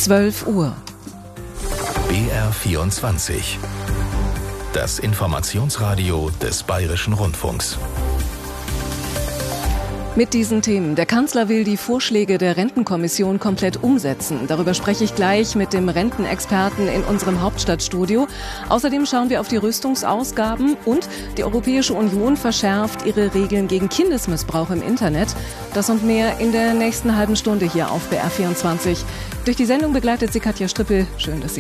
12 Uhr. BR24. Das Informationsradio des Bayerischen Rundfunks. Mit diesen Themen. Der Kanzler will die Vorschläge der Rentenkommission komplett umsetzen. Darüber spreche ich gleich mit dem Rentenexperten in unserem Hauptstadtstudio. Außerdem schauen wir auf die Rüstungsausgaben und die Europäische Union verschärft ihre Regeln gegen Kindesmissbrauch im Internet. Das und mehr in der nächsten halben Stunde hier auf BR24. Durch die Sendung begleitet sie Katja Strippel. Schön, dass Sie